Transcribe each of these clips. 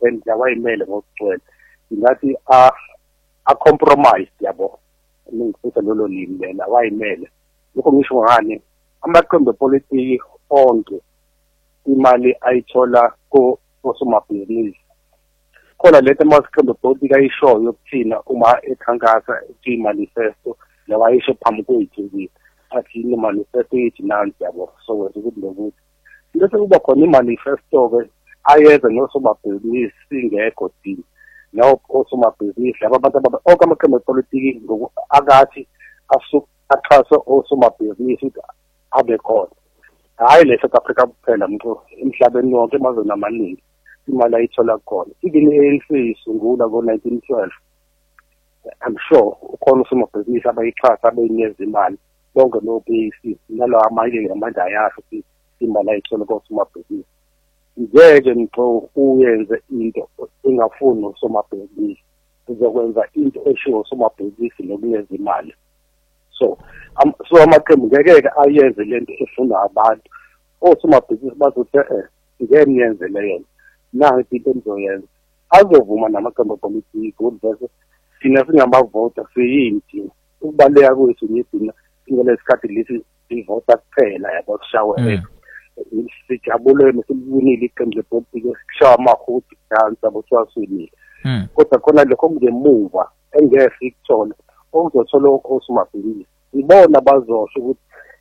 and awayimele ngokugcwele ngathi a compromise yabo ngifisa lolo limi lena awayimele lokho ngisho ngani amaqembu epolitiki onke imali ayithola kosomabhizinisi khona lethe masiqembu epolitiki ayishoyo ukuthina uma ekhankasa i-manifesto lawa ayisho phambi kwethu athi i-manifesto yethu nansi yabo so wenza ukuthi lokuthi bese kuba khona i-manifesto-ke ayeza nosomabhizinisi singekho thina no osomabhizinisi laba abantu onke amaqembu epolitiki akathi axhasa osomabhizinisi abe khona hayi le South Africa kuphela mntu emhlabeni wonke emazweni amaningi imali ayithola khona even i-ANC isungula ngo-1912 I'm sure ukhona usomabhizinisi abayixhasa abeyinikeza imali bonke no-PAC nalawa amanye amanje ayasho ukuthi imali ayithola kosomabhizinisi ngeke ngixo uyenze into engafuni usomabhizinisi uzokwenza into eshiwo usomabhizinisi nokunikeza imali so amaqembu ngeke ayenze lento efuna abantu osomabhizinisi bazothi ngeke niyenze leyo nanti into enizoyenza azovuma namaqembu epolitiki ukuthi thina singamavota siyinti ukubaleka kwethu ngidina ngalesikhathi lesi sivota kuphela yabo sishawe sijabulele silibunile iqembu lepolitiki sishawa amahuti dansa bothiwaswinile kodwa khona lokho kungemuva engeke sikuthola okuzothola osomabhizinisi ibona bazosho ukuthi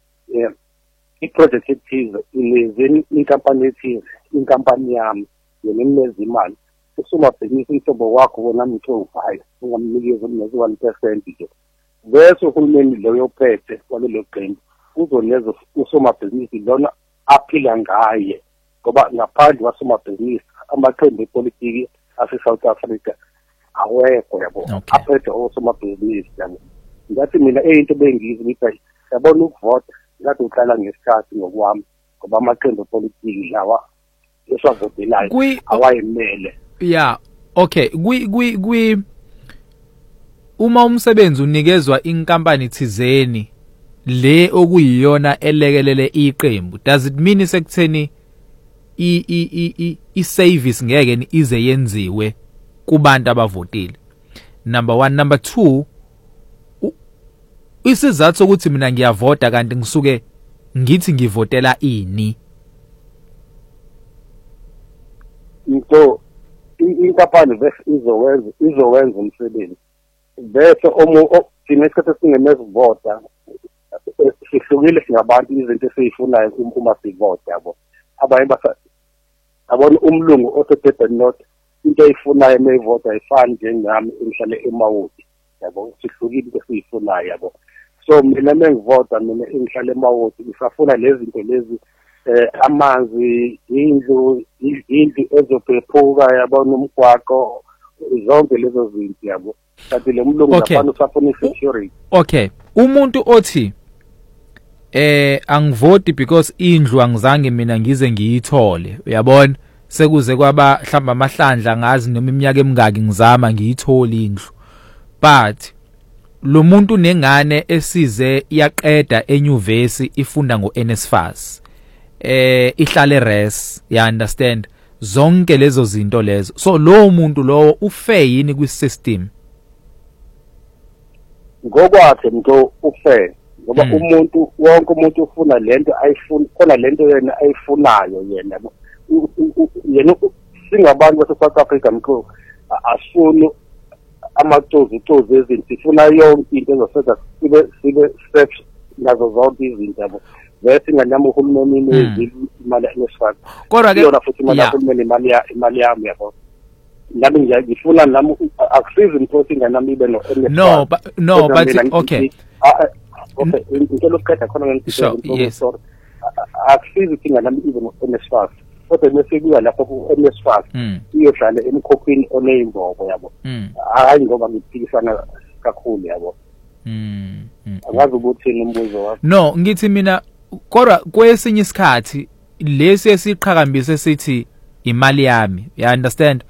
i-project ethize ilezeni inkampani ethize inkampani yami yenemeza imali usomabhizinisi umhlobo wakho wona mthovayo ungamnikeza ne1% nje bese uhulumeni lo yophethe kwalelo qembu uzoneza usomabhizinisi lona aphila ngaye ngoba ngaphandle kwasomabhizinisi amaqembu epolitiki ase-South Africa awekho yabo aphethe osomabhizinisi yabo ngathi mina into bengiyizi ngithi yabona ukuvota ngathi uhlala ngesikhathi ngokwami ngoba amaqembu epolitiki lawa esavotelayo awayimele yeah okay uma umsebenzi unikezwa inkampani thizeni le okuyiyona elekelele iqembu does it mean sekutheni i-service ngeke ize yenziwe kubantu abavotile number 1 number 2 isizathu sokuthi mina ngiyavota kanti ngisuke ngithi ngivotela ini into inkampani bese izowenza umsebenzi bese thina isikhathi singemezivota sihlukile singabantu izinto esiyifunayo uma sivota yabo abanye abona umlungu osedurban north into ayifunayo mayivota ayifani njengami engihlale eMawoti yabo sihlukile into esiyifunayo yabo so mina mengivota mina engihlale eMawoti ngisafuna lezi zinto lezi amanzi indlu ezophephuka yabo nomgwaqo zonke lezo zinto yabo kanti le mlungu ngaphandle usafuna security okay umuntu othi angivoti because indlu angizange mina ngize ngiyithole uyabona sekuze kwaba mhlamba amahlandla ngazi noma iminyaka emingaki ngizama ngiyithole indlu but lo muntu nengane esize yaqeda enyuvesi ifunda ngoNSFAS ihlale res ya understand zonke lezo zinto lezo so lo muntu lo ufair yini kwisystem ngokwakhe mntu ufair ngoba umuntu wonke umuntu ufuna lento ayifuna khona lento yena ayifunayo yena singabantu base-South Africa mntu asifuni amatozi ezinto sifuna yonke into ezosenza sibe safe nazo zonke izinto yabo bese inganyama uhulumeni imali enesifaka kodwa ke yona futhi imali uhulumeni imali yami yabo nami ngiyifuna nami akusizi mthothi nganami ibe no but okay okay into lokukhetha khona ngempilo sorry akusizi ukuthi nganami ibe no-NSFAS kodwa bese kuya lapho ku-NSFAS iyohlala emkhokhweni oneyimbobo yabo hayi ngoba ngiphikisana kakhulu yabo angazi ukuthi umbuzo wakho no ngithi mina kodwa kwesinye isikhathi lesi esiqhakambise sithi imali yami you understand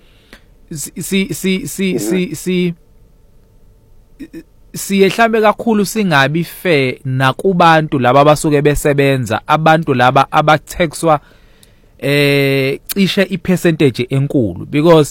siyehlambe kakhulu singabi fair nakubantu laba abasuke besebenza abantu laba abathexwa cishe ipercentage enkulu because